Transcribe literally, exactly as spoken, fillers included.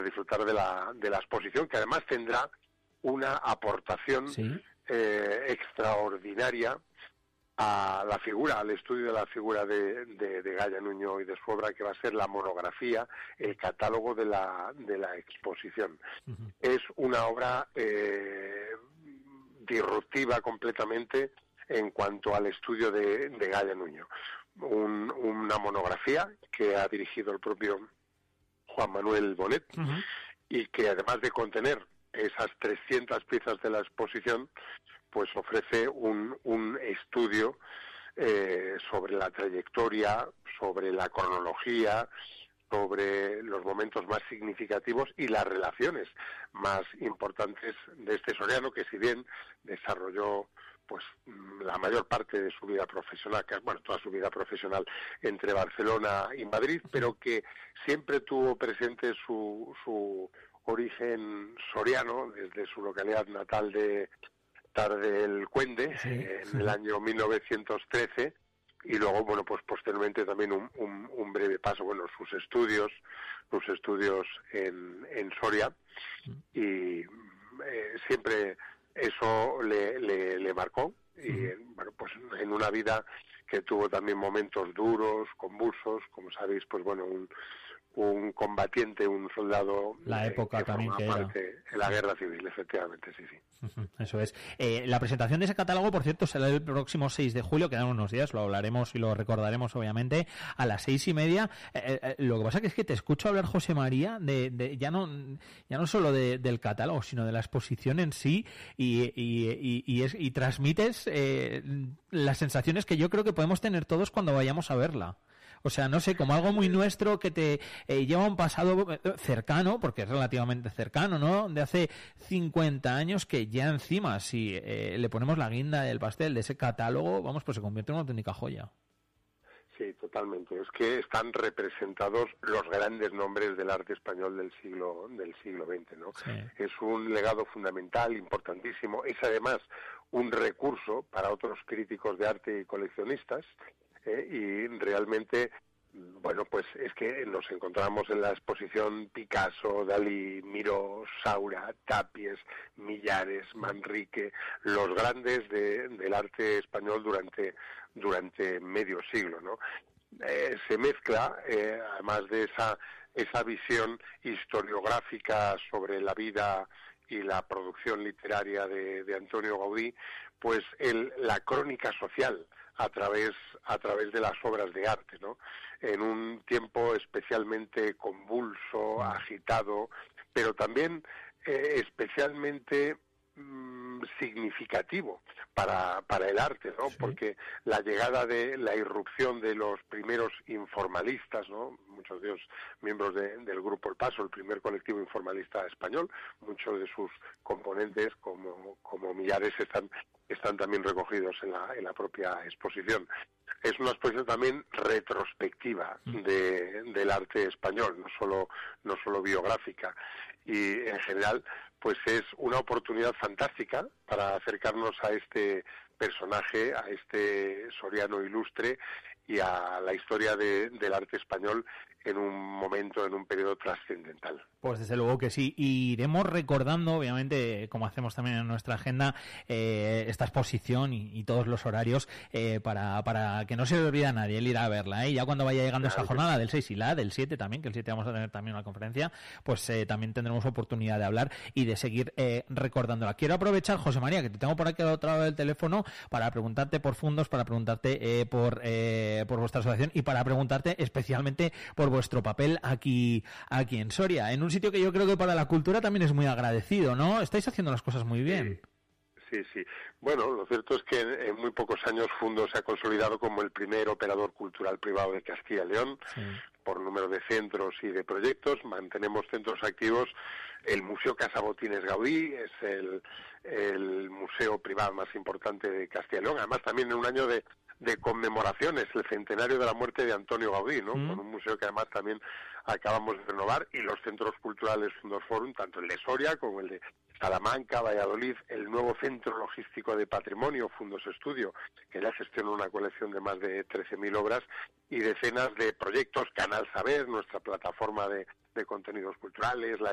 disfrutar de la, de la exposición, que además tendrá una aportación ¿Sí? eh, extraordinaria a la figura, al estudio de la figura de, de, de Gaya Nuño y de su obra, que va a ser la monografía, el catálogo de la, de la exposición. Uh-huh. Es una obra eh, disruptiva completamente en cuanto al estudio de, de Gaya Nuño. Un, una monografía que ha dirigido el propio Juan Manuel Bonet, uh-huh. y que además de contener esas trescientas piezas de la exposición, pues ofrece un, un estudio eh, sobre la trayectoria, sobre la cronología, sobre los momentos más significativos y las relaciones más importantes de este soriano, que si bien desarrolló pues la mayor parte de su vida profesional, que bueno, toda su vida profesional entre Barcelona y Madrid, pero que siempre tuvo presente su, su origen soriano desde su localidad natal de Tarde el Cuende, sí, eh, en sí. el año mil novecientos trece, y luego, bueno, pues posteriormente también un, un, un breve paso, bueno, sus estudios, sus estudios en, en Soria, y eh, siempre eso le, le, le marcó, y uh-huh. bueno, pues en una vida que tuvo también momentos duros, convulsos, como sabéis, pues bueno, un un combatiente, un soldado. La época que también que era. En la guerra civil, efectivamente, sí, sí. Eso es. Eh, la presentación de ese catálogo, por cierto, será el próximo seis de julio, quedan unos días, lo hablaremos y lo recordaremos, obviamente, a las seis y media. Eh, eh, lo que pasa que es que te escucho hablar, José María, de, de ya no ya no solo de, del catálogo, sino de la exposición en sí, y, y, y, y, es, y transmites eh, las sensaciones que yo creo que podemos tener todos cuando vayamos a verla. O sea, no sé, como algo muy nuestro que te eh, lleva a un pasado cercano, porque es relativamente cercano, ¿no? De hace cincuenta años, que ya encima, si eh, le ponemos la guinda del pastel de ese catálogo, vamos, pues se convierte en una auténtica joya. Sí, totalmente. Es que están representados los grandes nombres del arte español del siglo del siglo veinte, ¿no? Sí. Es un legado fundamental, importantísimo. Es además un recurso para otros críticos de arte y coleccionistas. Eh, y realmente, bueno, pues es que nos encontramos en la exposición Picasso, Dalí, Miró, Saura, Tapies, Millares, Manrique, los grandes de, del arte español durante durante medio siglo, ¿no? Eh, se mezcla, eh, además de esa esa visión historiográfica sobre la vida y la producción literaria de, de Antonio Gaudí, pues el, la crónica social a través a través de las obras de arte, ¿no? En un tiempo especialmente convulso, agitado, pero también eh, especialmente mmm, significativo para para el arte, ¿no? Sí. Porque la llegada de la irrupción de los primeros informalistas, ¿no? Muchos de ellos miembros de, del Grupo El Paso, el primer colectivo informalista español, muchos de sus componentes como como Millares están están también recogidos en la en la propia exposición. Es una exposición también retrospectiva de, del arte español, no solo no solo biográfica, y en general pues es una oportunidad fantástica para acercarnos a este personaje, a este soriano ilustre y a la historia de, del arte español en un momento, en un periodo trascendental. Pues desde luego que sí. Y iremos recordando, obviamente, como hacemos también en nuestra agenda, eh, esta exposición y, y todos los horarios eh, para para que no se le olvide a nadie el ir a verla. ¿eh? Ya cuando vaya llegando claro, esa jornada del seis y la del siete también, que el siete vamos a tener también una conferencia, pues eh, también tendremos oportunidad de hablar y de seguir eh, recordándola. Quiero aprovechar, José María, que te tengo por aquí al otro lado del teléfono, para preguntarte por Fundos, para preguntarte eh, por eh, por vuestra asociación y para preguntarte especialmente por vuestro papel aquí aquí en Soria, en un sitio que yo creo que para la cultura también es muy agradecido, ¿no? Estáis haciendo las cosas muy bien. Sí, sí. Bueno, lo cierto es que en, en muy pocos años Fundos se ha consolidado como el primer operador cultural privado de Castilla y León, sí. por número de centros y de proyectos. Mantenemos centros activos. El Museo Casa Botines Gaudí es el, el museo privado más importante de Castilla y León, además también en un año de de conmemoraciones, el centenario de la muerte de Antonio Gaudí, ¿no? Mm. Con un museo que además también acabamos de renovar, y los centros culturales Fundos Forum, tanto el de Soria como el de Salamanca, Valladolid, el nuevo centro logístico de patrimonio, Fundos Estudio, que ya gestiona una colección de más de trece mil obras, y decenas de proyectos, Canal Saber, nuestra plataforma de, de contenidos culturales, la